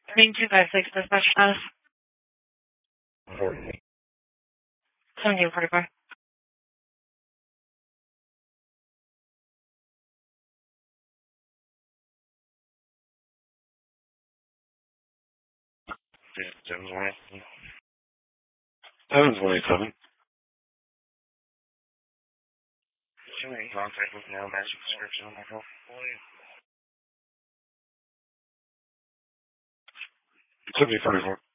Main 256 dispatch status. 1745. Seven 727. Contact with now, matching description on my phone. 7044.